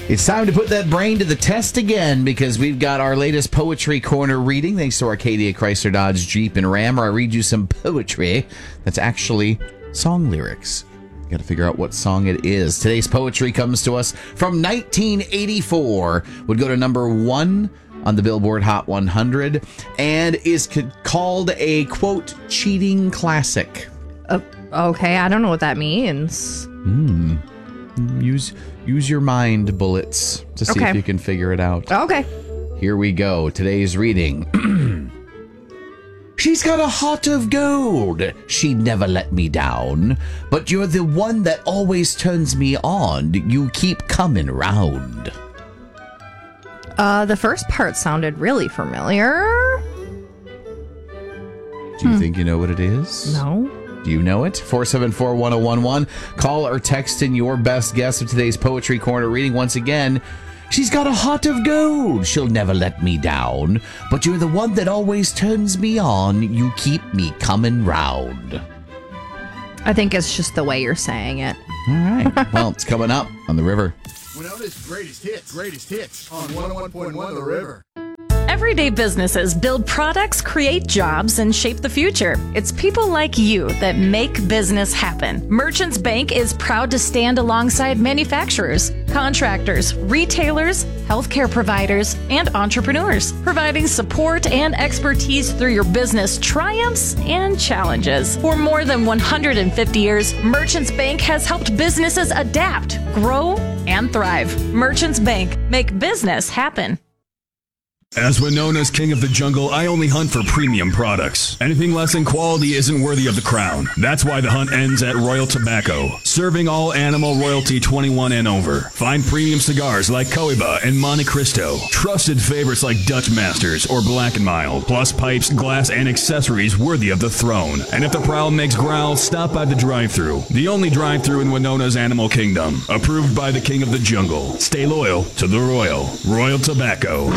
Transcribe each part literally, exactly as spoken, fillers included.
It's time to put that brain to the test again because we've got our latest Poetry Corner reading thanks to Arcadia Chrysler Dodge Jeep and Ram, where I read you some poetry that's actually song lyrics. Got to figure out what song it is. Today's poetry comes to us from nineteen eighty-four. Would go to number one on the Billboard Hot one hundred and is c- called a, quote, cheating classic. Uh, okay, I don't know what that means. Hmm. Use use your mind bullets to see okay. if you can figure it out. Okay. Here we go. Today's reading. She's got a heart of gold. She'd never let me down. But you're the one that always turns me on. You keep coming round. Uh, the first part sounded really familiar. Do you hmm. think you know what it is? No. Do you know it? four seven four, one oh one one. Call or text in your best guess of today's Poetry Corner reading. Once again, she's got a heart of gold. She'll never let me down. But you're the one that always turns me on. You keep me coming round. I think it's just the way you're saying it. All right. Well, it's coming up on The River. Winona's greatest hits, greatest hits on one oh one point one The River. Everyday businesses build products, create jobs, and shape the future. It's people like you that make business happen. Merchants Bank is proud to stand alongside manufacturers, contractors, retailers, healthcare providers, and entrepreneurs, providing support and expertise through your business triumphs and challenges. For more than one hundred fifty years, Merchants Bank has helped businesses adapt, grow, and thrive. Merchants Bank, make business happen. As Winona's king of the jungle, I only hunt for premium products. Anything less than quality isn't worthy of the crown. That's why the hunt ends at Royal Tobacco, serving all animal royalty twenty-one and over. Find premium cigars like Cohiba and Monte Cristo, trusted favorites like Dutch Masters or Black and Mild, plus pipes, glass, and accessories worthy of the throne. And if the prowl makes growl, stop by the drive-thru, the only drive-thru in Winona's animal kingdom. Approved by the king of the jungle. Stay loyal to the royal. Royal Tobacco.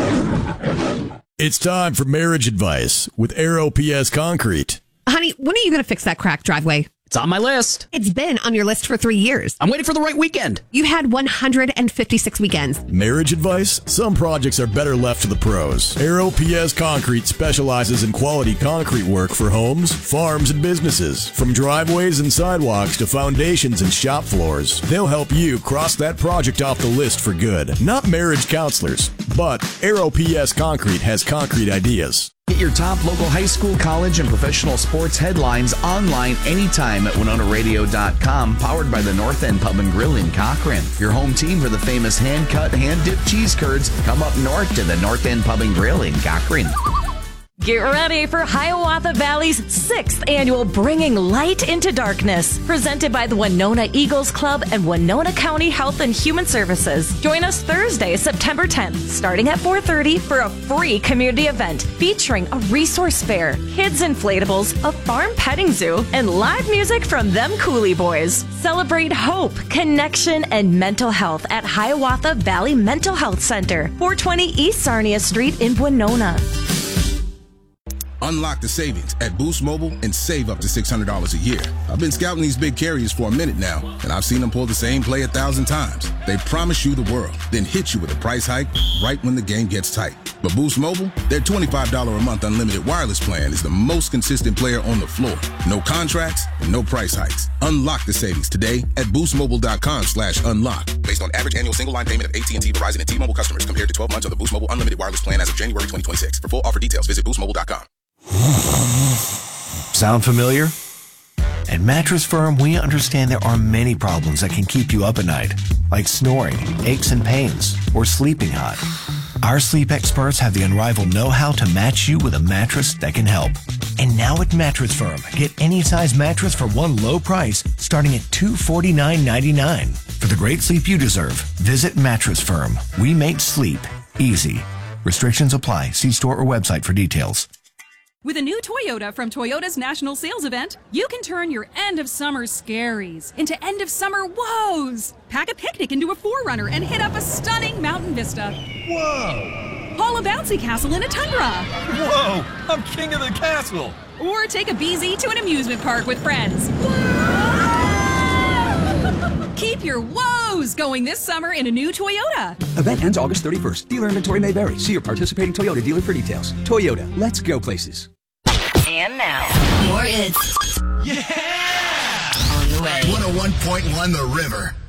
It's time for marriage advice with Air O P S Concrete. Honey, when are you going to fix that cracked driveway? It's on my list. It's been on your list for three years. I'm waiting for the right weekend. You've had one hundred fifty-six weekends. Marriage advice? Some projects are better left to the pros. Air O P S Concrete specializes in quality concrete work for homes, farms, and businesses. From driveways and sidewalks to foundations and shop floors, they'll help you cross that project off the list for good. Not marriage counselors, but Air O P S Concrete has concrete ideas. Get your top local high school, college, and professional sports headlines online anytime at Winona Radio dot com, powered by the North End Pub and Grill in Cochrane. Your home team for the famous hand-cut, hand-dipped cheese curds. Come up north to the North End Pub and Grill in Cochrane. Get ready for Hiawatha Valley's sixth annual Bringing Light into Darkness, presented by the Winona Eagles Club and Winona County Health and Human Services. Join us Thursday, September tenth, starting at four thirty for a free community event featuring a resource fair, kids inflatables, a farm petting zoo, and live music from them Coolie Boys. Celebrate hope, connection, and mental health at Hiawatha Valley Mental Health Center, four twenty East Sarnia Street in Winona. Unlock the savings at Boost Mobile and save up to six hundred dollars a year. I've been scouting these big carriers for a minute now, and I've seen them pull the same play a thousand times. They promise you the world, then hit you with a price hike right when the game gets tight. But Boost Mobile, their twenty-five dollars a month unlimited wireless plan is the most consistent player on the floor. No contracts and no price hikes. Unlock the savings today at boostmobile.com slash unlock. Based on average annual single line payment of A T and T, Verizon, and T-Mobile customers compared to twelve months of the Boost Mobile unlimited wireless plan as of January twenty twenty-six. For full offer details, visit boost mobile dot com. Sound familiar? At Mattress Firm, we understand there are many problems that can keep you up at night, like snoring, aches and pains, or sleeping hot. Our sleep experts have the unrivaled know-how to match you with a mattress that can help. And now at Mattress Firm, get any size mattress for one low price starting at two hundred forty-nine ninety-nine. For the great sleep you deserve, visit Mattress Firm. We make sleep easy. Restrictions apply. See store or website for details. With a new Toyota from Toyota's National Sales Event, you can turn your end-of-summer scaries into end-of-summer woes. Pack a picnic into a four runner and hit up a stunning mountain vista. Whoa! Haul a bouncy castle in a tundra. Whoa! I'm king of the castle. Or take a B Z to an amusement park with friends. Keep your woes Who's going this summer in a new Toyota? Event ends August thirty-first. Dealer inventory may vary. See your participating Toyota dealer for details. Toyota, let's go places. And now, more hits. Yeah! On the way. one oh one point one The River.